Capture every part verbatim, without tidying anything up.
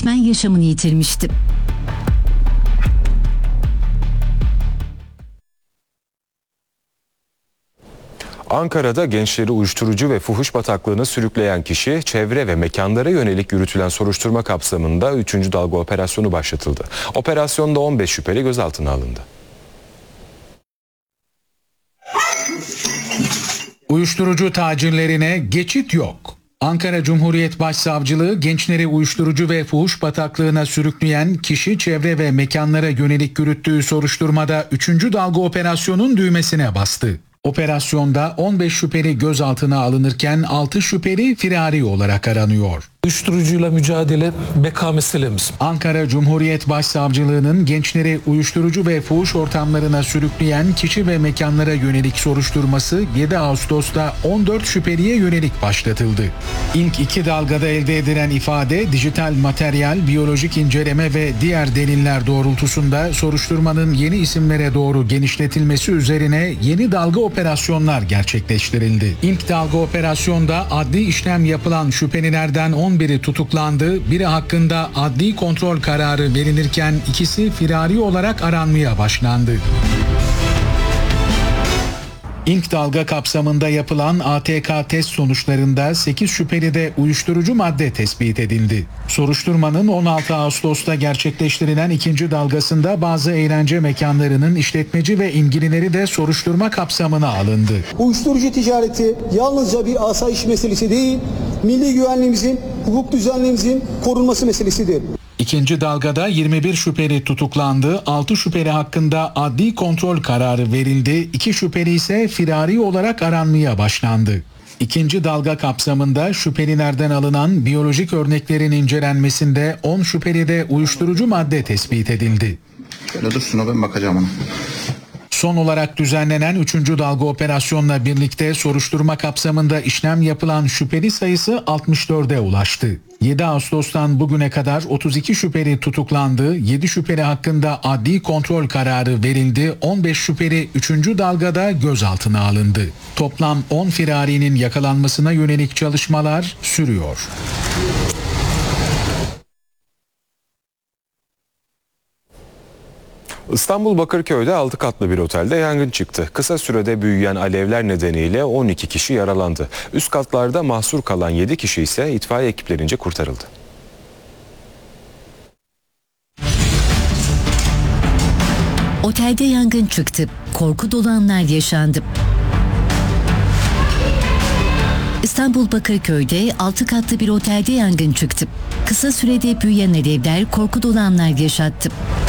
öğretmen yaşamını yitirmişti. Ankara'da gençleri uyuşturucu ve fuhuş bataklığına sürükleyen kişi, çevre ve mekanlara yönelik yürütülen soruşturma kapsamında üçüncü dalga operasyonu başlatıldı. Operasyonda on beş şüpheli gözaltına alındı. Uyuşturucu tacirlerine geçit yok. Ankara Cumhuriyet Başsavcılığı gençleri uyuşturucu ve fuhuş bataklığına sürükleyen kişi, çevre ve mekanlara yönelik yürüttüğü soruşturmada üçüncü dalga operasyonun düğmesine bastı. Operasyonda on beş şüpheli gözaltına alınırken altı şüpheli firari olarak aranıyor. Uyuşturucuyla mücadele beka meselemiz. Ankara Cumhuriyet Başsavcılığı'nın gençleri uyuşturucu ve fuhuş ortamlarına sürükleyen kişi ve mekanlara yönelik soruşturması yedi Ağustos'ta on dört şüpheliye yönelik başlatıldı. İlk iki dalgada elde edilen ifade, dijital materyal, biyolojik inceleme ve diğer deliller doğrultusunda soruşturmanın yeni isimlere doğru genişletilmesi üzerine yeni dalga operasyonlar gerçekleştirildi. İlk dalga operasyonda adli işlem yapılan şüphelilerden on biri tutuklandı, biri hakkında adli kontrol kararı verilirken ikisi firari olarak aranmaya başlandı. İlk dalga kapsamında yapılan A T K test sonuçlarında sekiz şüphelide uyuşturucu madde tespit edildi. Soruşturmanın on altı Ağustos'ta gerçekleştirilen ikinci dalgasında bazı eğlence mekanlarının işletmeci ve ilgilileri de soruşturma kapsamına alındı. Uyuşturucu ticareti yalnızca bir asayiş meselesi değil, milli güvenliğimizin, hukuk düzenliğimizin korunması meselesidir. İkinci dalgada yirmi bir şüpheli tutuklandı, altı şüpheli hakkında adli kontrol kararı verildi, iki şüpheli ise firari olarak aranmaya başlandı. İkinci dalga kapsamında şüphelilerden alınan biyolojik örneklerin incelenmesinde on şüphelide uyuşturucu madde tespit edildi. Şöyle dursun, o ben bakacağım ona. Son olarak düzenlenen üçüncü dalga operasyonla birlikte soruşturma kapsamında işlem yapılan şüpheli sayısı altmış dörde ulaştı. yedi Ağustos'tan bugüne kadar otuz iki şüpheli tutuklandı, yedi şüpheli hakkında adli kontrol kararı verildi, on beş şüpheli üçüncü dalgada gözaltına alındı. Toplam on firarinin yakalanmasına yönelik çalışmalar sürüyor. İstanbul Bakırköy'de altı katlı bir otelde yangın çıktı. Kısa sürede büyüyen alevler nedeniyle on iki kişi yaralandı. Üst katlarda mahsur kalan yedi kişi ise itfaiye ekiplerince kurtarıldı. Otelde yangın çıktı. Korku dolu anlar yaşandı. İstanbul Bakırköy'de altı katlı bir otelde yangın çıktı. Kısa sürede büyüyen alevler korku dolu anlar yaşattı.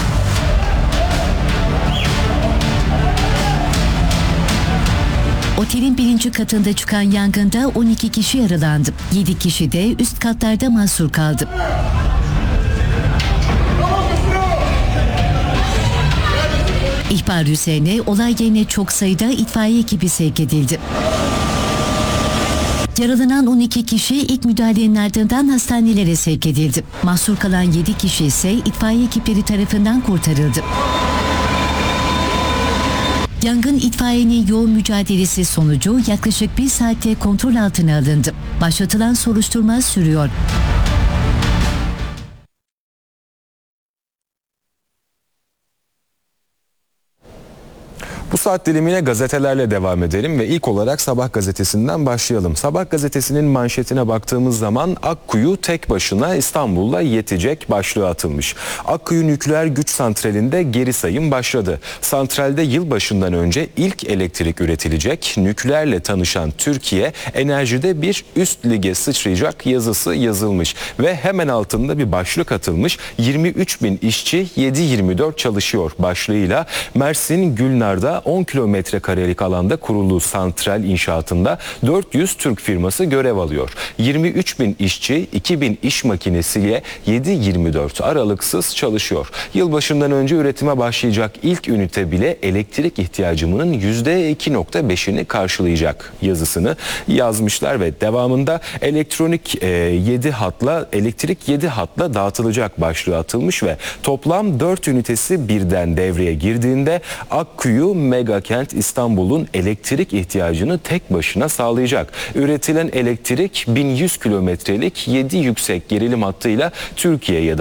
Otelin birinci katında çıkan yangında on iki kişi yaralandı. yedi kişi de üst katlarda mahsur kaldı. İhbar üzerine olay yerine çok sayıda itfaiye ekibi sevk edildi. Yaralanan on iki kişi ilk müdahalenin ardından hastanelere sevk edildi. Mahsur kalan yedi kişi ise itfaiye ekipleri tarafından kurtarıldı. Yangın itfaiyenin yoğun mücadelesi sonucu yaklaşık bir saatte kontrol altına alındı. Başlatılan soruşturma sürüyor. Bu saat dilimine gazetelerle devam edelim ve ilk olarak Sabah gazetesinden başlayalım. Sabah gazetesinin manşetine baktığımız zaman Akkuyu tek başına İstanbul'la yetecek başlığı atılmış. Akkuyu nükleer güç santralinde geri sayım başladı. Santralde yılbaşından önce ilk elektrik üretilecek. Nükleerle tanışan Türkiye enerjide bir üst lige sıçrayacak yazısı yazılmış ve hemen altında bir başlık atılmış. yirmi üç bin işçi yedi yirmi dört çalışıyor başlığıyla Mersin Gülnar'da on kilometre karelik alanda kurulu santral inşaatında dört yüz Türk firması görev alıyor. yirmi üç bin işçi iki bin iş makinesiyle yedi yirmi dört aralıksız çalışıyor. Yılbaşından önce üretime başlayacak ilk ünite bile elektrik ihtiyacımının yüzde iki nokta beşini karşılayacak yazısını yazmışlar ve devamında elektronik yedi hatla elektrik yedi hatla dağıtılacak başlığı atılmış ve toplam dört ünitesi birden devreye girdiğinde Akkuyu Megakent İstanbul'un elektrik ihtiyacını tek başına sağlayacak. Üretilen elektrik bin yüz kilometrelik yedi yüksek gerilim hattıyla Türkiye'ye